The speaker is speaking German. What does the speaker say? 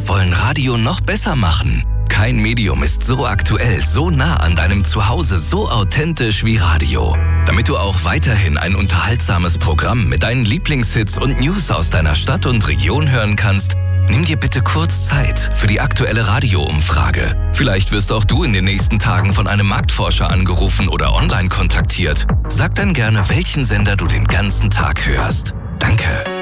Wir wollen Radio noch besser machen. Kein Medium ist so aktuell, so nah an deinem Zuhause, so authentisch wie Radio. Damit du auch weiterhin ein unterhaltsames Programm mit deinen Lieblingshits und News aus deiner Stadt und Region hören kannst, nimm dir bitte kurz Zeit für die aktuelle Radioumfrage. Vielleicht wirst auch du in den nächsten Tagen von einem Marktforscher angerufen oder online kontaktiert. Sag dann gerne, welchen Sender du den ganzen Tag hörst. Danke.